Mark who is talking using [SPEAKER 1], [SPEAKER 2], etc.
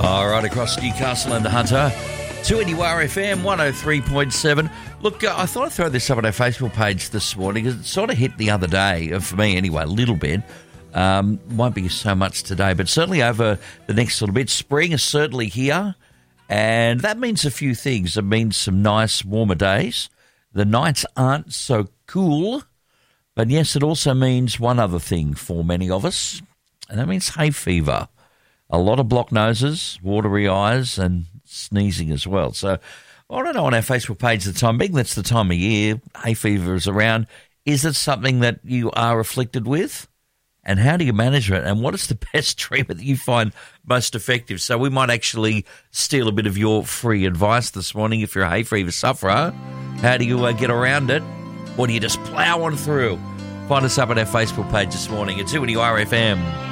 [SPEAKER 1] All right, across Newcastle and the Hunter, 2NURFM 103.7. Look, I thought I'd throw this up on our Facebook page this morning because it sort of hit the other day, for me anyway, a little bit. Won't be so much today, but certainly over the next little bit. Spring is certainly here, and that means a few things. It means some nice, warmer days. The nights aren't so cool, but yes, it also means one other thing for many of us, and that means hay fever. A lot of blocked noses, watery eyes, and sneezing as well. So I want to know on our Facebook page the time being, that's the time of year, hay fever is around. Is it something that you are afflicted with? And how do you manage it? And what is the best treatment that you find most effective? So we might actually steal a bit of your free advice this morning if you're a hay fever sufferer. How do you get around it? Or do you just plough on through? Find us up on our Facebook page this morning at 2NURFM.